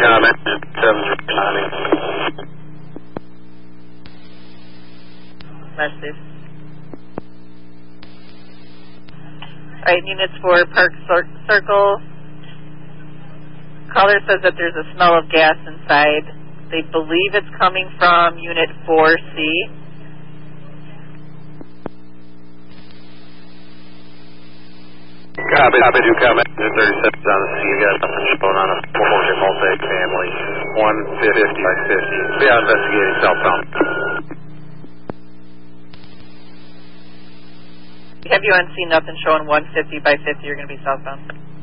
comment. 7 responding. Message. Alright, units for Park Circle. Caller says that there's a smell of gas inside. They believe it's coming from Unit 4C. Copy, do comment. 30 seconds on the scene. You got something shown on a 4-4 multi-family. 150 by 50. Be out investigating southbound. Have you on scene nothing showing 150 by 50? You're going to be southbound.